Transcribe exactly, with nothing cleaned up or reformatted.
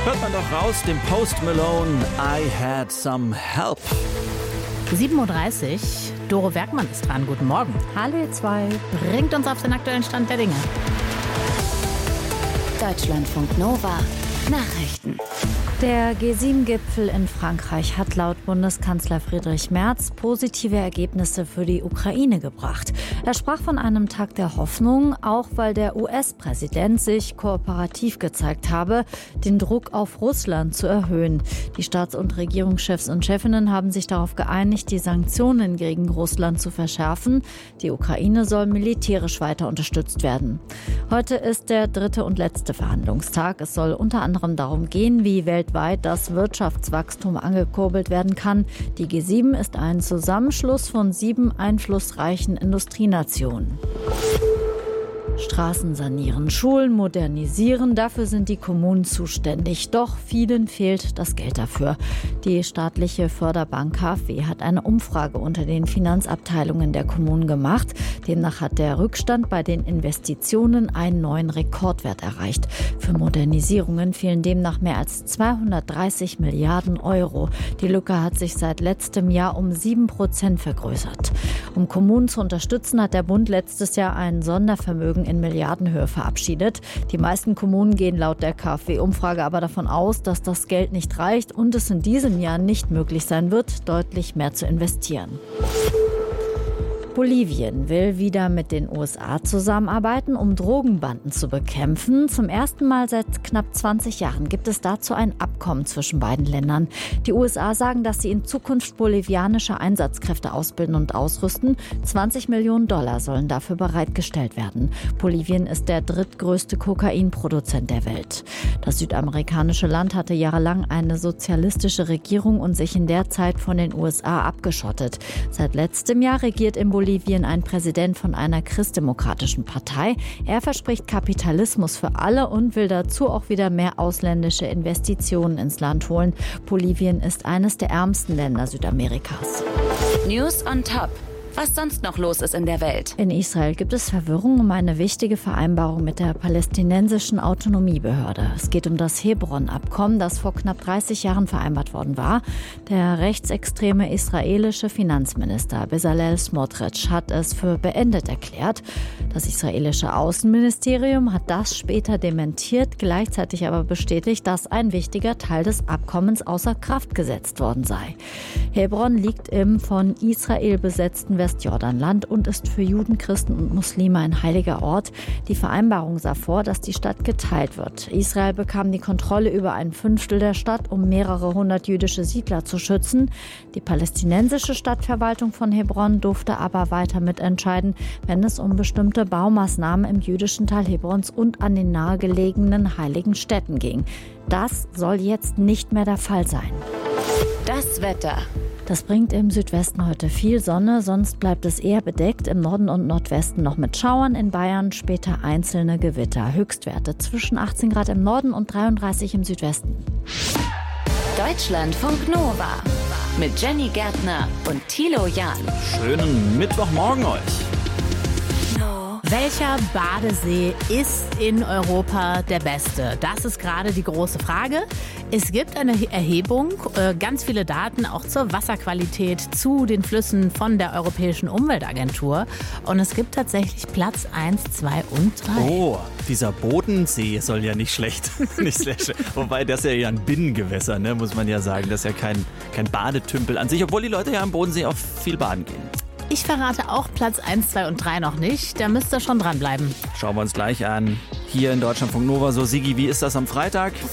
Hört man doch raus, dem Post Malone, I had some help. sieben Uhr dreißig, Doro Werkmann ist dran. Guten Morgen. Hallo ihr zwei. Bringt uns auf den aktuellen Stand der Dinge. Deutschlandfunk Nova. Nachrichten. Der G sieben Gipfel in Frankreich hat laut Bundeskanzler Friedrich Merz positive Ergebnisse für die Ukraine gebracht. Er sprach von einem Tag der Hoffnung, auch weil der U S-Präsident sich kooperativ gezeigt habe, den Druck auf Russland zu erhöhen. Die Staats- und Regierungschefs und Chefinnen haben sich darauf geeinigt, die Sanktionen gegen Russland zu verschärfen. Die Ukraine soll militärisch weiter unterstützt werden. Heute ist der dritte und letzte Verhandlungstag. Es soll unter anderem darum gehen, wie weltweit das Wirtschaftswachstum angekurbelt werden kann. Die G sieben ist ein Zusammenschluss von sieben einflussreichen Industrienationen. Straßen sanieren, Schulen modernisieren, dafür sind die Kommunen zuständig. Doch vielen fehlt das Geld dafür. Die staatliche Förderbank K fW hat eine Umfrage unter den Finanzabteilungen der Kommunen gemacht. Demnach hat der Rückstand bei den Investitionen einen neuen Rekordwert erreicht. Für Modernisierungen fehlen demnach mehr als zweihundertdreißig Milliarden Euro. Die Lücke hat sich seit letztem Jahr um sieben Prozent vergrößert. Um Kommunen zu unterstützen, hat der Bund letztes Jahr ein Sondervermögen in Milliardenhöhe verabschiedet. Die meisten Kommunen gehen laut der K fW-Umfrage aber davon aus, dass das Geld nicht reicht und es in diesem Jahr nicht möglich sein wird, deutlich mehr zu investieren. Bolivien will wieder mit den U S A zusammenarbeiten, um Drogenbanden zu bekämpfen. Zum ersten Mal seit knapp zwanzig Jahren gibt es dazu ein Abkommen zwischen beiden Ländern. Die U S A sagen, dass sie in Zukunft bolivianische Einsatzkräfte ausbilden und ausrüsten. zwanzig Millionen Dollar sollen dafür bereitgestellt werden. Bolivien ist der drittgrößte Kokainproduzent der Welt. Das südamerikanische Land hatte jahrelang eine sozialistische Regierung und sich in der Zeit von den U S A abgeschottet. Seit letztem Jahr regiert in Bolivien Bolivien ein Präsident von einer christdemokratischen Partei. Er verspricht Kapitalismus für alle und will dazu auch wieder mehr ausländische Investitionen ins Land holen. Bolivien ist eines der ärmsten Länder Südamerikas. News on Top. Was sonst noch los ist in der Welt. In Israel gibt es Verwirrung um eine wichtige Vereinbarung mit der palästinensischen Autonomiebehörde. Es geht um das Hebron-Abkommen, das vor knapp dreißig Jahren vereinbart worden war. Der rechtsextreme israelische Finanzminister Bezalel Smotrich hat es für beendet erklärt. Das israelische Außenministerium hat das später dementiert, gleichzeitig aber bestätigt, dass ein wichtiger Teil des Abkommens außer Kraft gesetzt worden sei. Hebron liegt im von Israel besetzten Westjordanland und ist für Juden, Christen und Muslime ein heiliger Ort. Die Vereinbarung sah vor, dass die Stadt geteilt wird. Israel bekam die Kontrolle über ein Fünftel der Stadt, um mehrere hundert jüdische Siedler zu schützen. Die palästinensische Stadtverwaltung von Hebron durfte aber weiter mitentscheiden, wenn es um bestimmte Baumaßnahmen im jüdischen Teil Hebrons und an den nahegelegenen heiligen Städten ging. Das soll jetzt nicht mehr der Fall sein. Das Wetter. Das bringt im Südwesten heute viel Sonne, sonst bleibt es eher bedeckt. Im Norden und Nordwesten noch mit Schauern, in Bayern später einzelne Gewitter. Höchstwerte zwischen achtzehn Grad im Norden und dreiunddreißig im Südwesten. Deutschlandfunk Nova mit Jenny Gärtner und Thilo Jahn. Schönen Mittwochmorgen euch. Welcher Badesee ist in Europa der beste? Das ist gerade die große Frage. Es gibt eine Erhebung, äh, ganz viele Daten auch zur Wasserqualität, zu den Flüssen von der Europäischen Umweltagentur. Und es gibt tatsächlich Platz eins, zwei und drei. Oh, dieser Bodensee soll ja nicht schlecht, nicht schlecht. Wobei, das ist ja ein Binnengewässer, ne, muss man ja sagen. Das ist ja kein, kein Badetümpel an sich, obwohl die Leute ja am Bodensee auch viel baden gehen. Ich verrate auch Platz eins, zwei und drei noch nicht. Da müsst ihr schon dranbleiben. Schauen wir uns gleich an. Hier in Deutschlandfunk Nova. So, Sigi, wie ist das am Freitag?